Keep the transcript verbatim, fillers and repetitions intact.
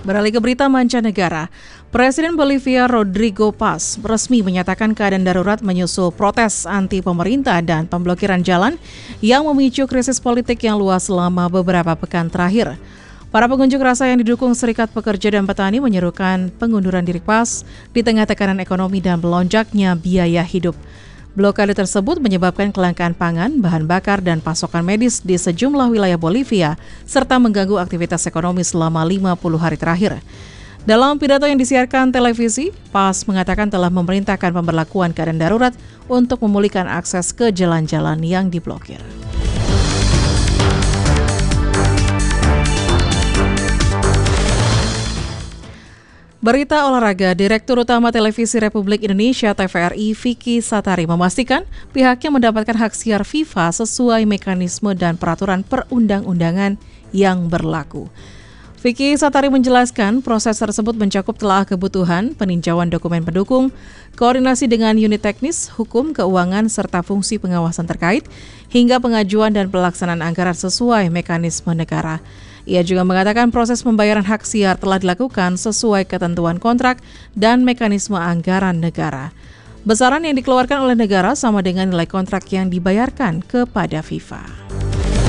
Beralih ke berita mancanegara, Presiden Bolivia Rodrigo Paz resmi menyatakan keadaan darurat menyusul protes anti pemerintah dan pemblokiran jalan yang memicu krisis politik yang luas selama beberapa pekan terakhir. Para pengunjuk rasa yang didukung Serikat Pekerja dan Petani menyerukan pengunduran diri Paz di tengah tekanan ekonomi dan melonjaknya biaya hidup. Blokade tersebut menyebabkan kelangkaan pangan, bahan bakar, dan pasokan medis di sejumlah wilayah Bolivia, serta mengganggu aktivitas ekonomi selama lima puluh hari terakhir. Dalam pidato yang disiarkan televisi, Paz mengatakan telah memerintahkan pemberlakuan keadaan darurat untuk memulihkan akses ke jalan-jalan yang diblokir. Berita olahraga, Direktur Utama Televisi Republik Indonesia T V R I Vicky Satari memastikan pihaknya mendapatkan hak siar FIFA sesuai mekanisme dan peraturan perundang-undangan yang berlaku. Vicky Satari menjelaskan proses tersebut mencakup telah kebutuhan, peninjauan dokumen pendukung, koordinasi dengan unit teknis, hukum, keuangan, serta fungsi pengawasan terkait, hingga pengajuan dan pelaksanaan anggaran sesuai mekanisme negara. Ia juga mengatakan proses pembayaran hak siar telah dilakukan sesuai ketentuan kontrak dan mekanisme anggaran negara. Besaran yang dikeluarkan oleh negara sama dengan nilai kontrak yang dibayarkan kepada FIFA.